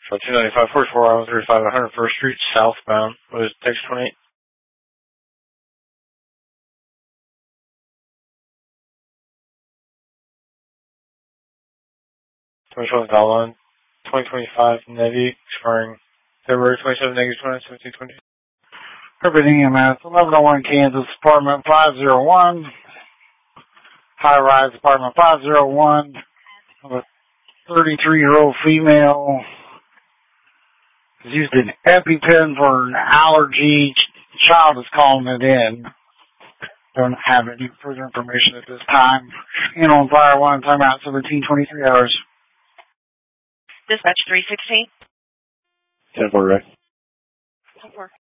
So 295, 44, 35, 101st Street, southbound. What is text 28? $20 line. 2025 Navy, expiring February 27, negative 29, 1720. Urban EMS, 1101 Kansas, apartment 501. High-rise apartment 501. A 33-year-old female has used an EpiPen for an allergy. Child is calling it in. Don't have any further information at this time. And on fire one, timeout 17:23 hours. Dispatch 316. 10-4, right? 10-4.